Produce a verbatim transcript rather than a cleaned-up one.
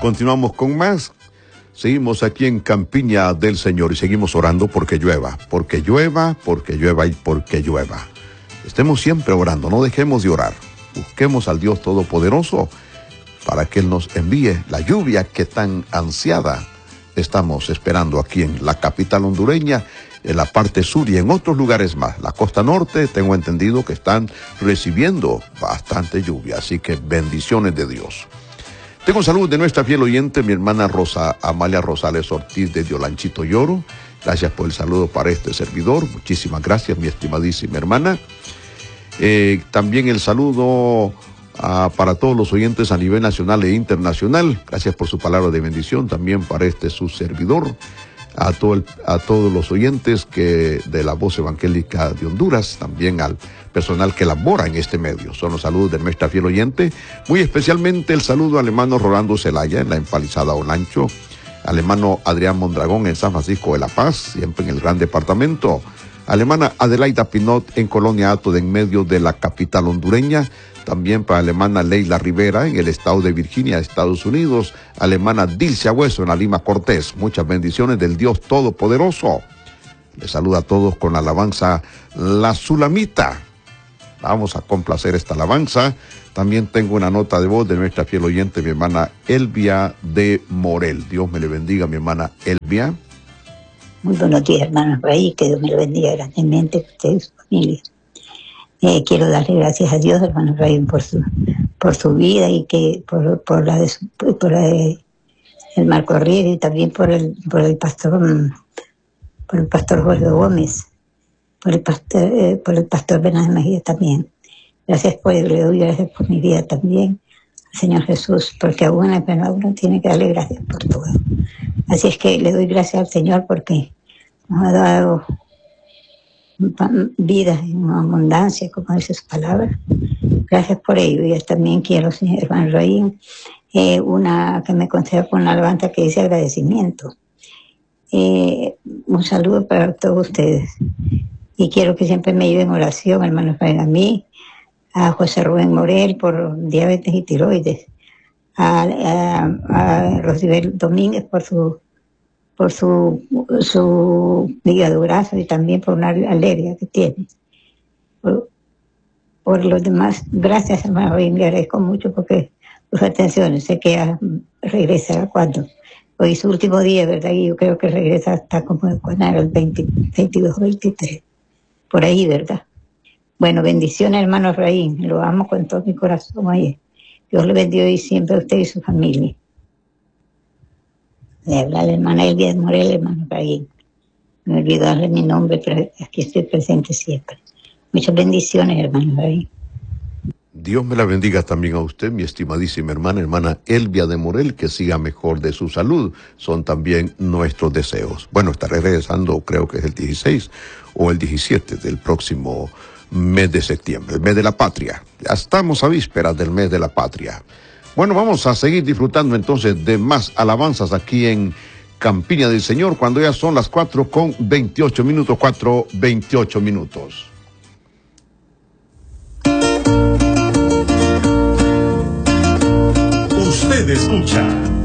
Continuamos con más. Seguimos aquí en Campiña del Señor y seguimos orando porque llueva, porque llueva, porque llueva y porque llueva. Estemos siempre orando, no dejemos de orar. Busquemos al Dios Todopoderoso para que Él nos envíe la lluvia que tan ansiada estamos esperando aquí en la capital hondureña, en la parte sur y en otros lugares más. La costa norte, tengo entendido que están recibiendo bastante lluvia, así que bendiciones de Dios. Tengo salud de nuestra fiel oyente, mi hermana Rosa Amalia Rosales Ortiz de Diolanchito Lloro. Gracias por el saludo para este servidor. Muchísimas gracias, mi estimadísima hermana. Eh, también el saludo uh, para todos los oyentes a nivel nacional e internacional. Gracias por su palabra de bendición. También para este su servidor. A, todo el, a todos los oyentes que de la Voz Evangélica de Honduras, también al personal que labora en este medio. Son los saludos de nuestra fiel oyente, muy especialmente el saludo al hermano Rolando Zelaya en la empalizada Olancho, al hermano Adrián Mondragón en San Francisco de la Paz, siempre en el gran departamento, a la hermana Adelaida Pinot en Colonia Ato de en medio de la capital hondureña, también para la hermana Leila Rivera en el estado de Virginia, Estados Unidos, a la hermana Dilcia Hueso en la Lima Cortés. Muchas bendiciones del Dios Todopoderoso. Les saluda a todos con la alabanza La Sulamita. Vamos a complacer esta alabanza. También tengo una nota de voz de nuestra fiel oyente, mi hermana Elvia de Morel. Dios me le bendiga, mi hermana Elvia. Muy buenos días, hermanos Raí, que Dios me lo bendiga grandemente, usted y su familia. Eh, quiero darle gracias a Dios, hermano Raí, por su, por su vida y que por, por la de su, por la de el Marco Ríos y también por el, por el pastor, por el pastor Jorge Gómez, por el pastor, eh, por el pastor Bernal Mejía también. Gracias por, le doy gracias por mi vida también al Señor Jesús, porque a una enfermedad uno tiene que darle gracias por todo. Así es que le doy gracias al Señor porque nos ha dado vida en abundancia, como dice su palabra. Gracias por ello. Y también quiero, señor hermano Raín, eh, una que me conceda con una alabanza que dice agradecimiento. Eh, un saludo para todos ustedes. Y quiero que siempre me ayuden en oración, hermano Raín, a mí, a José Rubén Morel por diabetes y tiroides, a, a, a Rosibel Domínguez por su por su, su hígado graso y también por una alergia que tiene. Por, por los demás, gracias, hermano, y le agradezco mucho porque sus atenciones, sé que ya regresa cuando. Hoy es su último día, ¿verdad? Y yo creo que regresa hasta como cuando era el veinte, veintidós, veintitrés, por ahí, ¿verdad? Bueno, bendiciones, hermano Raín, lo amo con todo mi corazón, oye. Dios le bendiga y siempre a usted y su familia. Le habla la hermana Elvia de Morel, hermano Raín. Me olvidó darle mi nombre, pero aquí estoy presente siempre. Muchas bendiciones, hermano Raín. Dios me la bendiga también a usted, mi estimadísima hermana, hermana Elvia de Morel, que siga mejor de su salud. Son también nuestros deseos. Bueno, estaré regresando, creo que es el dieciséis o el diecisiete del próximo mes de septiembre, el mes de la patria. Ya estamos a vísperas del mes de la patria. Bueno, vamos a seguir disfrutando entonces de más alabanzas aquí en Campiña del Señor, cuando ya son las cuatro con veintiocho minutos, cuatro veintiocho minutos. Usted escucha